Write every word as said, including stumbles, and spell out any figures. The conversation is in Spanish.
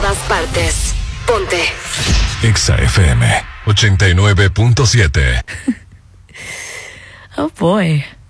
todas partes. Ponte Exa F M ochenta y nueve punto siete. Oh boy.